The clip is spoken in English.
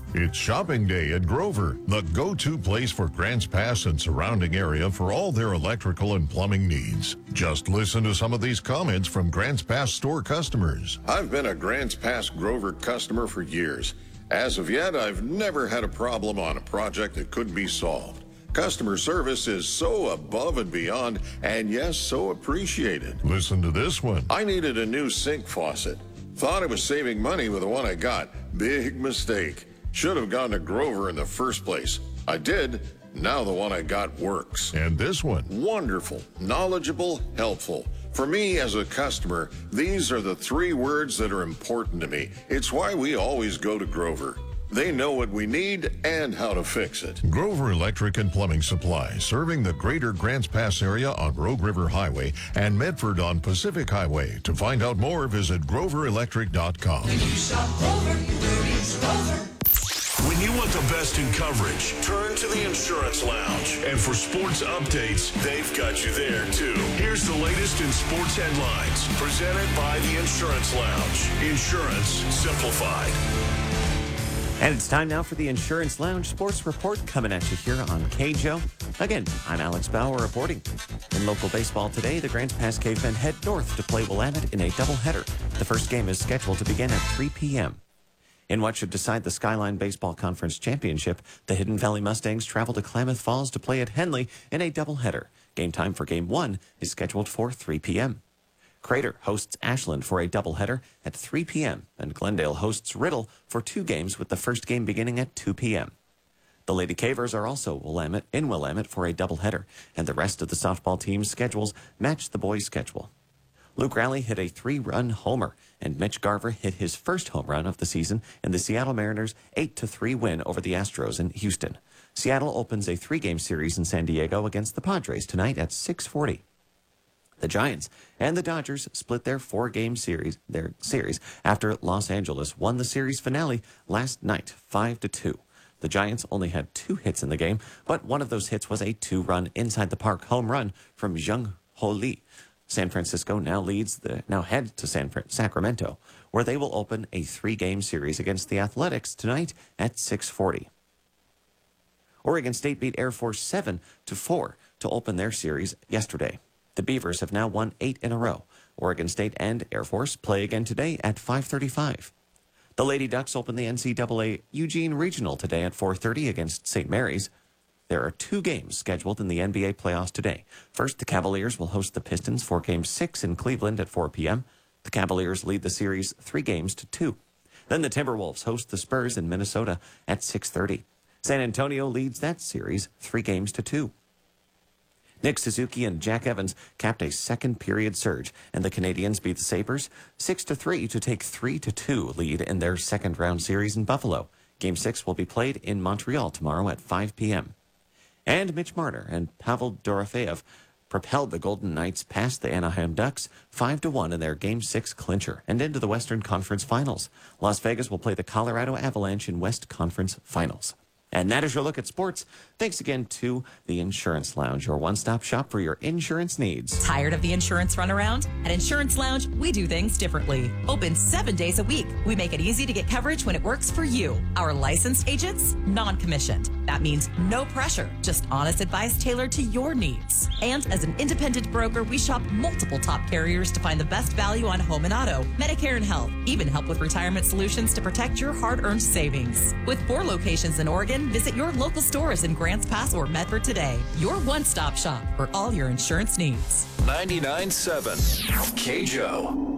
It's shopping day at Grover, the go-to place for Grants Pass and surrounding area for all their electrical and plumbing needs. Just listen to some of these comments from Grants Pass store customers. I've been a Grants Pass Grover customer for years. As of yet, I've never had a problem on a project that couldn't be solved. Customer service is so above and beyond, and yes, so appreciated. Listen to this one. I needed a new sink faucet. Thought I was saving money with the one I got. Big mistake. Should have gone to Grover in the first place. I did. Now the one I got works. And this one. Wonderful, knowledgeable, helpful. For me as a customer, these are the three words that are important to me. It's why we always go to Grover. They know what we need and how to fix it. Grover Electric and Plumbing Supply, serving the greater Grants Pass area on Rogue River Highway and Medford on Pacific Highway. To find out more, visit groverelectric.com. When you shop Grover, it's Grover. When you want the best in coverage, turn to the Insurance Lounge. And for sports updates, they've got you there, too. Here's the latest in sports headlines, presented by the Insurance Lounge. Insurance simplified. And it's time now for the Insurance Lounge Sports Report coming at you here on KJO. Again, I'm Alex Bauer reporting. In local baseball today, the Grants Pass Cavemen head north to play Willamette in a doubleheader. The first game is scheduled to begin at 3 p.m. In what should decide the Skyline Baseball Conference Championship, the Hidden Valley Mustangs travel to Klamath Falls to play at Henley in a doubleheader. Game time for Game 1 is scheduled for 3 p.m. Crater hosts Ashland for a doubleheader at 3 p.m., and Glendale hosts Riddle for 2 games with the first game beginning at 2 p.m. The Lady Cavers are also in Willamette for a doubleheader, and the rest of the softball team's schedules match the boys' schedule. Luke Raleigh hit a 3-run homer, and Mitch Garver hit his first home run of the season in the Seattle Mariners' 8-3 win over the Astros in Houston. Seattle opens a 3-game series in San Diego against the Padres tonight at 6:40. The Giants and the Dodgers split their 4-game series after Los Angeles won the series finale last night, 5-2. The Giants only had 2 hits in the game, but one of those hits was a 2-run inside the park home run from Jung Ho Lee. San Francisco now heads to Sacramento, where they will open a 3-game series against the Athletics tonight at 6:40. Oregon State beat Air Force 7-4 to open their series yesterday. The Beavers have now won 8 in a row. Oregon State and Air Force play again today at 5:35. The Lady Ducks open the NCAA Eugene Regional today at 4:30 against St. Mary's. There are 2 games scheduled in the NBA playoffs today. First, the Cavaliers will host the Pistons for Game 6 in Cleveland at 4 p.m. The Cavaliers lead the series 3-2. Then the Timberwolves host the Spurs in Minnesota at 6:30. San Antonio leads that series 3-2. Nick Suzuki and Jack Evans capped a second-period surge, and the Canadians beat the Sabres 6-3 to take 3-2 lead in their second-round series in Buffalo. Game 6 will be played in Montreal tomorrow at 5 p.m. And Mitch Marner and Pavel Dorofeyev propelled the Golden Knights past the Anaheim Ducks 5-1 in their Game 6 clincher and into the Western Conference Finals. Las Vegas will play the Colorado Avalanche in West Conference Finals. And that is your look at sports. Thanks again to the Insurance Lounge, your one-stop shop for your insurance needs. Tired of the insurance runaround? At Insurance Lounge, we do things differently. Open 7 days a week. We make it easy to get coverage when it works for you. Our licensed agents, non-commissioned. That means no pressure, just honest advice tailored to your needs. And as an independent broker, we shop multiple top carriers to find the best value on home and auto, Medicare and health, even help with retirement solutions to protect your hard-earned savings. With 4 locations in Oregon, visit your local stores in Grants Pass or Medford today. Your one-stop shop for all your insurance needs. 99.7 KJO.